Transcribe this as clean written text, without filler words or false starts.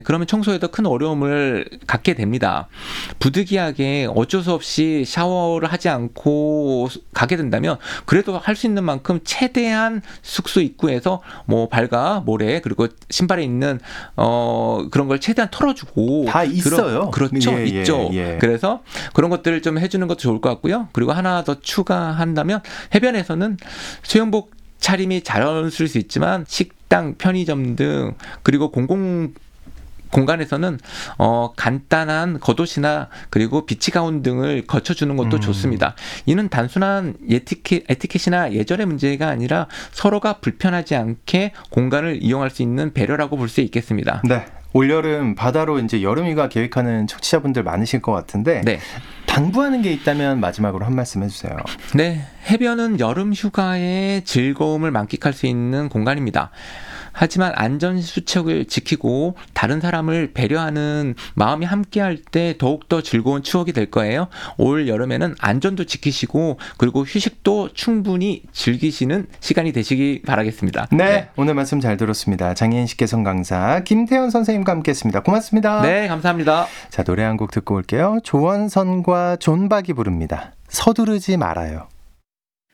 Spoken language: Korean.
그러면 청소에도 큰 어려움을 갖게 됩니다. 부득이하게 어쩔 수 없이 샤워를 하지 않고 가게 된다면 그래도 할 수 있는 만큼 최대한 숙소 입구에서 뭐 발과 모래 그리고 신발에 있는 그런 걸 최대한 털어주고 다 있어요. 그렇죠. 예, 있죠. 예. 그래서 그런 것들을 좀 해주는 것도 좋을 것 같고요. 그리고 하나 더 추가한다면 해변에서는 수영복 차림이 자연스러울 수 있지만 식당, 편의점 등 그리고 공간에서는 간단한 겉옷이나 그리고 비치 가운 등을 거쳐주는 것도 좋습니다. 이는 단순한 에티켓이나 예절의 문제가 아니라 서로가 불편하지 않게 공간을 이용할 수 있는 배려라고 볼 수 있겠습니다. 네. 올여름 바다로 이제 여름휴가 계획하는 청취자분들 많으실 것 같은데 네. 당부하는 게 있다면 마지막으로 한 말씀 해주세요. 네, 해변은 여름 휴가의 즐거움을 만끽할 수 있는 공간입니다. 하지만 안전수칙을 지키고 다른 사람을 배려하는 마음이 함께할 때 더욱더 즐거운 추억이 될 거예요. 올 여름에는 안전도 지키시고 그리고 휴식도 충분히 즐기시는 시간이 되시기 바라겠습니다. 네, 오늘 말씀 잘 들었습니다. 장애인 식개선 강사 김태현 선생님과 함께했습니다. 고맙습니다. 네, 감사합니다. 자, 노래 한 곡 듣고 올게요. 조원선과 존박이 부릅니다. 서두르지 말아요.